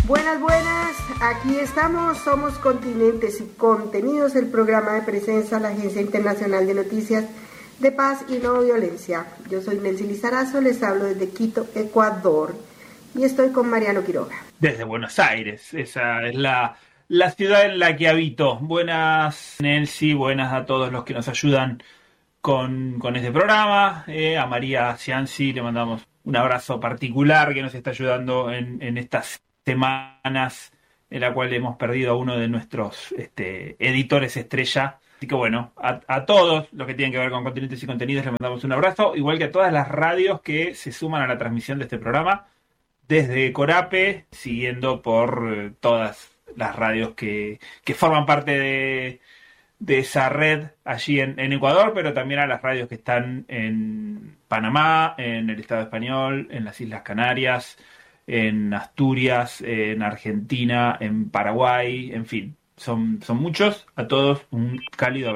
Buenas, buenas, aquí estamos, somos Continentes y Contenidos, el programa de Presenza, la Agencia Internacional de Noticias de Paz y No Violencia. Yo soy Nelcy Lizarazo, les hablo desde Quito, Ecuador, y estoy con Mariano Quiroga. Desde Buenos Aires, esa es la ciudad en la que habito. Buenas, Nelcy, buenas a todos los que nos ayudan con este programa. A María Cianci le mandamos un abrazo particular que nos está ayudando en estas semanas en la cual hemos perdido a uno de nuestros editores estrella. Así que bueno, a todos los que tienen que ver con Continentes y Contenidos les mandamos un abrazo, igual que a todas las radios que se suman a la transmisión de este programa, desde Corape, siguiendo por todas las radios que forman parte de esa red allí en Ecuador, pero también a las radios que están en Panamá, en el Estado español, en las Islas Canarias, en Asturias, en Argentina, en Paraguay, en fin, son muchos. A todos un cálido abrazo.